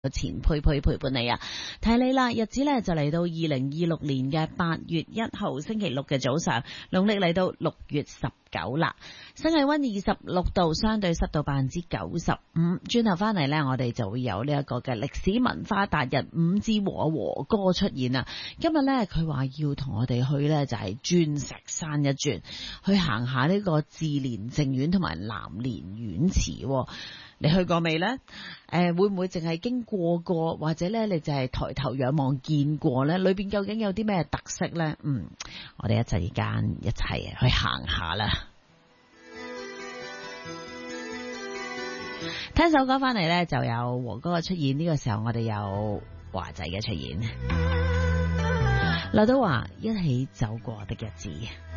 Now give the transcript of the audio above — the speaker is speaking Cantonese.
前陪伴你啊，提你啦，日子咧就嚟到2026年嘅8月1號星期六嘅早上，農曆嚟到6月19啦，室外溫26度，相對濕度95%。轉頭翻嚟呢，我哋就會有呢一個嘅歷史文化達人伍志和哥出現啊！今日呢，佢話要同我哋去呢，就係鑽石山一轉，去行下呢個志蓮淨苑同埋南蓮苑池。你去過未呢？會唔會淨係經過過，或者呢，你就係抬頭仰望見過呢？裏邊究竟有啲咩特色呢？我哋一齊去行下啦。聽首歌翻嚟呢，就有和哥嘅出現。呢個時候我哋有華仔嘅出現。劉德華一起走過的日子。